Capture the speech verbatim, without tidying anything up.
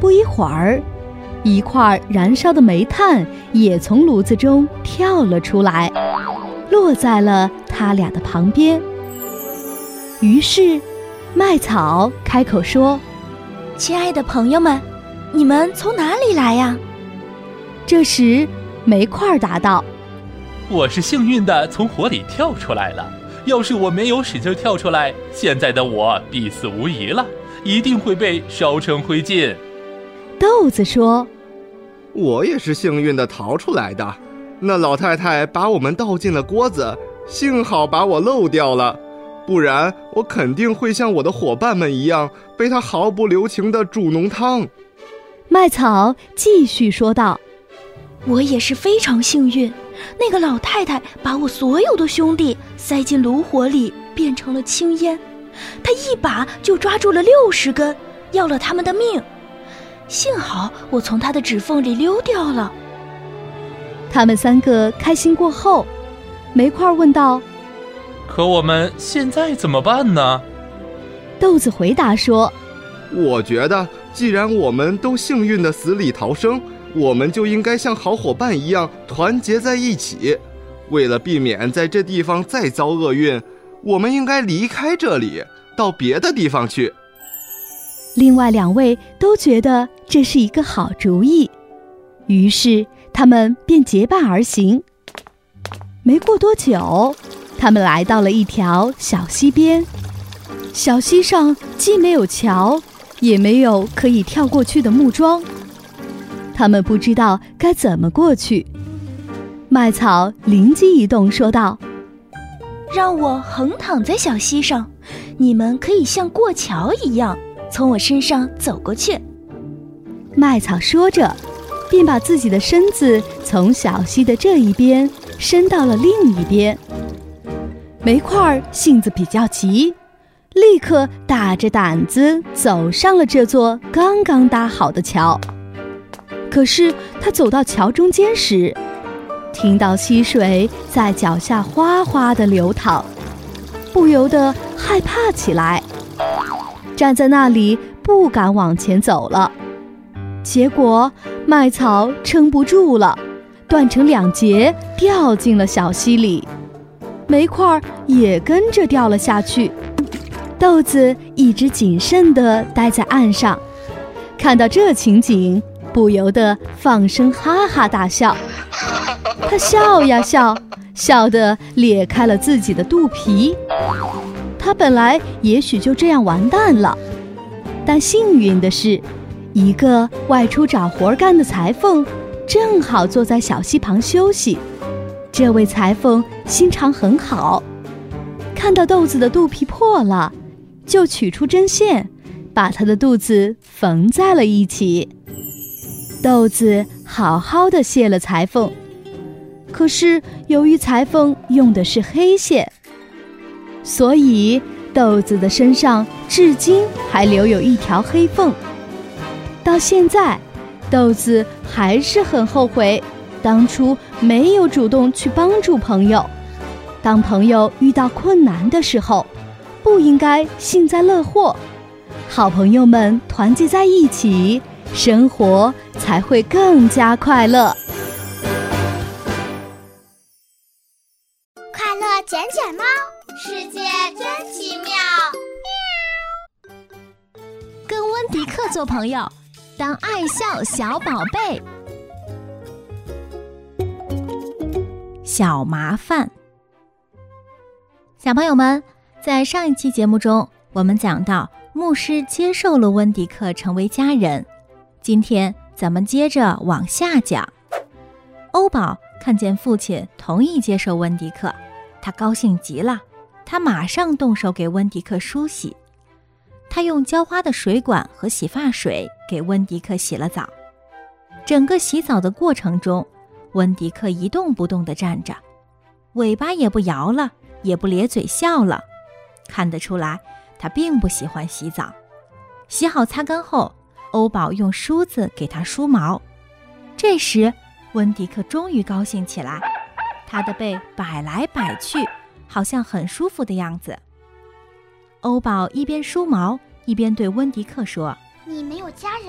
不一会儿，一块燃烧的煤炭也从炉子中跳了出来，落在了他俩的旁边。于是麦草开口说： 亲爱的朋友们，你们从哪里来呀？ 这时煤块答道： 我是幸运地从火里跳出来了，要是我没有使劲跳出来，现在的我必死无疑了，一定会被烧成灰烬。 豆子说： 我也是幸运地逃出来的，那老太太把我们倒进了锅子，幸好把我漏掉了，不然我肯定会像我的伙伴们一样，被她毫不留情地煮浓汤。 麦草继续说道： 我也是非常幸运，那个老太太把我所有的兄弟塞进炉火里，变成了青烟，她一把就抓住了六十根，要了他们的命。幸好我从她的指缝里溜掉了。 他们三个开心过后，煤块问道： 可我们现在怎么办呢？ 豆子回答说： 我觉得既然我们都幸运地死里逃生，我们就应该像好伙伴一样团结在一起。为了避免在这地方再遭厄运，我们应该离开这里，到别的地方去。 另外两位都觉得这是一个好主意，于是他们便结伴而行。没过多久，他们来到了一条小溪边。小溪上既没有桥，也没有可以跳过去的木桩，他们不知道该怎么过去。麦草灵机一动说道： 让我横躺在小溪上，你们可以像过桥一样从我身上走过去。 麦草说着，便把自己的身子从小溪的这一边伸到了另一边。煤块性子比较急，立刻大着胆子走上了这座刚刚搭好的桥。可是他走到桥中间时，听到溪水在脚下哗哗地流淌，不由得害怕起来，站在那里不敢往前走了。结果麦草撑不住了，断成两截，掉进了小溪里，煤块也跟着掉了下去。豆子一直谨慎地待在岸上，看到这情景，不由得放声哈哈大笑。他笑呀笑，笑得裂开了自己的肚皮。他本来也许就这样完蛋了，但幸运的是，一个外出找活干的裁缝正好坐在小溪旁休息。这位裁缝心肠很好，看到豆子的肚皮破了，就取出针线，把他的肚子缝在了一起。豆子好好的谢了裁缝，可是由于裁缝用的是黑线，所以豆子的身上至今还留有一条黑缝。到现在，豆子还是很后悔当初没有主动去帮助朋友。当朋友遇到困难的时候，不应该幸灾乐祸。好朋友们团结在一起，生活才会更加快乐。 快乐捡捡猫，世界真奇妙。 跟温迪克做朋友，当爱笑小宝贝。小麻烦。小朋友们，在上一期节目中，我们讲到牧师接受了温迪克成为家人。今天咱们接着往下讲。欧宝看见父亲同意接受温迪克，他高兴极了，他马上动手给温迪克梳洗。他用浇花的水管和洗发水给温迪克洗了澡。整个洗澡的过程中，温迪克一动不动地站着，尾巴也不摇了，也不咧嘴笑了。看得出来，他并不喜欢洗澡。洗好擦干后，欧宝用梳子给他梳毛。这时，温迪克终于高兴起来，他的背摆来摆去，好像很舒服的样子。欧宝一边梳毛，一边对温迪克说： 你没有家人，